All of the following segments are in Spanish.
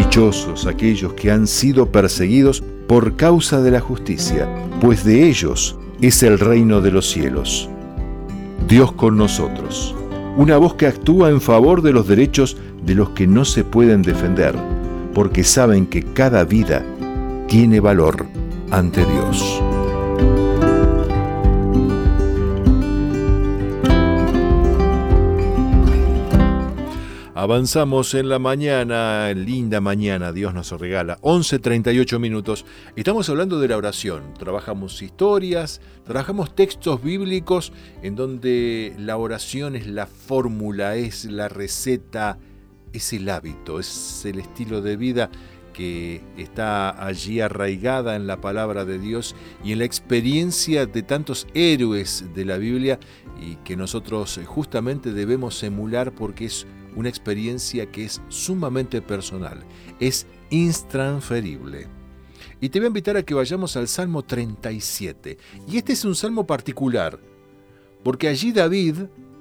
Dichosos aquellos que han sido perseguidos por causa de la justicia, pues de ellos es el reino de los cielos. Dios con nosotros, una voz que actúa en favor de los derechos de los que no se pueden defender, porque saben que cada vida tiene valor ante Dios. Avanzamos en la mañana, linda mañana, Dios nos regala, 11:38 minutos. Estamos hablando de la oración, trabajamos historias, trabajamos textos bíblicos en donde la oración es la fórmula, es la receta, es el hábito, es el estilo de vida que está allí arraigada en la palabra de Dios y en la experiencia de tantos héroes de la Biblia y que nosotros justamente debemos emular porque es una experiencia que es sumamente personal, es intransferible. Y te voy a invitar a que vayamos al Salmo 37. Y este es un salmo particular, porque allí David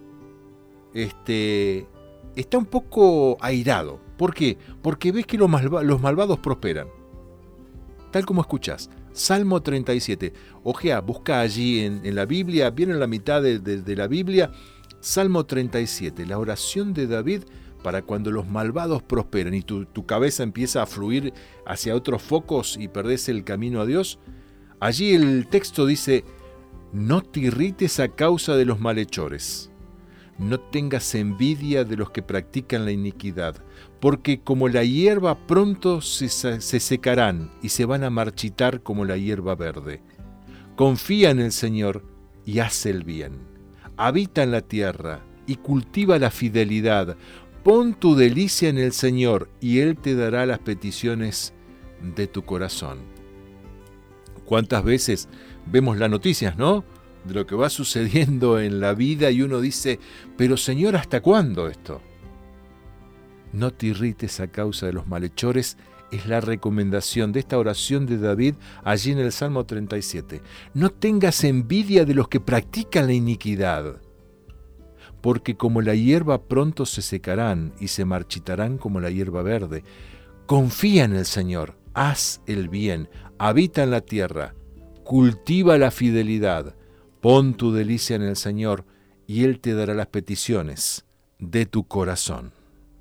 está un poco airado. ¿Por qué? Porque ves que los malvados prosperan. Tal como escuchás, Salmo 37. Ojea, busca allí en la Biblia, viene en la mitad de la Biblia, Salmo 37, la oración de David para cuando los malvados prosperan y tu cabeza empieza a fluir hacia otros focos y perdés el camino a Dios. Allí el texto dice: no te irrites a causa de los malhechores, no tengas envidia de los que practican la iniquidad, porque como la hierba pronto se secarán y se van a marchitar como la hierba verde. Confía en el Señor y haz el bien. Habita en la tierra y cultiva la fidelidad. Pon tu delicia en el Señor y Él te dará las peticiones de tu corazón. ¿Cuántas veces vemos las noticias, no? De lo que va sucediendo en la vida y uno dice, pero Señor, ¿hasta cuándo esto? No te irrites a causa de los malhechores, es la recomendación de esta oración de David allí en el Salmo 37. No tengas envidia de los que practican la iniquidad, porque como la hierba pronto se secarán y se marchitarán como la hierba verde. Confía en el Señor, haz el bien, habita en la tierra, cultiva la fidelidad, pon tu delicia en el Señor y Él te dará las peticiones de tu corazón.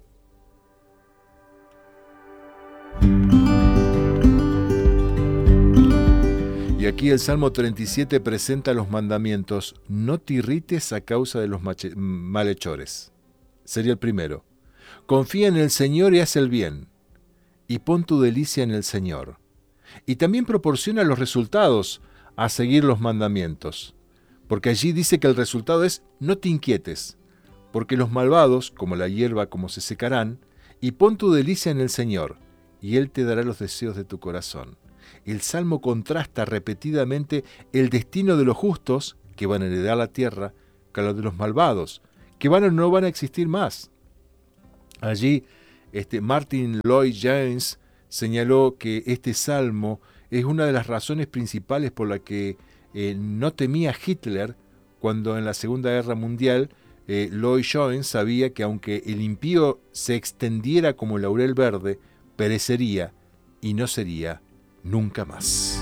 Y aquí el Salmo 37 presenta los mandamientos: no te irrites a causa de los malhechores. Sería el primero. Confía en el Señor y haz el bien, y pon tu delicia en el Señor. Y también proporciona los resultados a seguir los mandamientos, porque allí dice que el resultado es: no te inquietes, porque los malvados, como la hierba, como se secarán, y pon tu delicia en el Señor, y Él te dará los deseos de tu corazón. El Salmo contrasta repetidamente el destino de los justos, que van a heredar la tierra, con los de los malvados, que no van a existir más. Allí, Martin Lloyd-Jones señaló que este Salmo es una de las razones principales por la que no temía Hitler cuando en la Segunda Guerra Mundial Lloyd-Jones sabía que aunque el impío se extendiera como el laurel verde, perecería y no sería nunca más.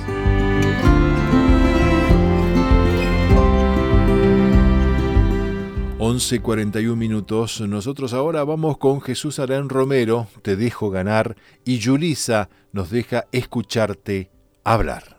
Once 41 minutos. Nosotros ahora vamos con Jesús Arán Romero, Te dejo ganar, y Yulisa nos deja escucharte hablar.